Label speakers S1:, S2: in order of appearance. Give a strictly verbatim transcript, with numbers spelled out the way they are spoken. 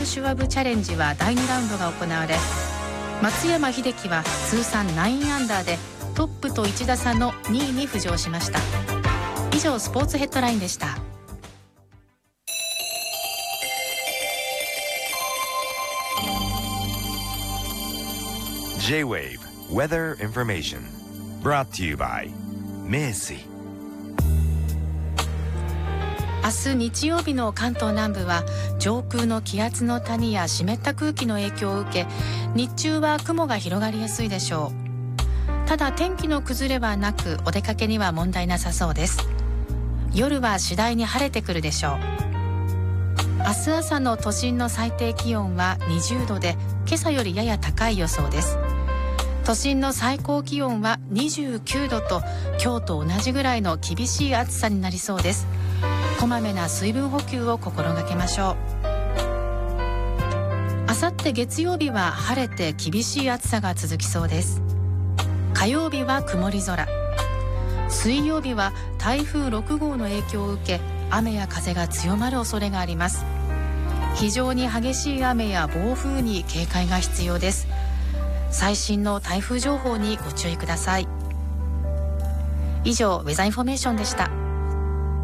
S1: シュワブチャレンジはだいにラウンドが行われ、松山英樹は通算きゅうアンダーでトップといちださのにいに浮上しました。以上、スポーツヘッドラインでした。
S2: J-Wave Weather Information brought to you by 名水。
S1: 明日日曜日の関東南部は上空の気圧の谷や湿った空気の影響を受け、日中は雲が広がりやすいでしょう。ただ天気の崩れはなく、お出かけには問題なさそうです。夜は次第に晴れてくるでしょう。明日朝の都心の最低気温はにじゅうどで、今朝よりやや高い予想です。都心の最高気温はにじゅうきゅうどと、今日と同じぐらいの厳しい暑さになりそうです。こまめな水分補給を心がけましょう。あさって月曜日は晴れて厳しい暑さが続きそうです。火曜日は曇り空。水曜日は台風ろくごうの影響を受け、雨や風が強まる恐れがあります。非常に激しい雨や暴風に警戒が必要です。最新の台風情報にご注意ください。以上、ウェザーインフォメーションでした。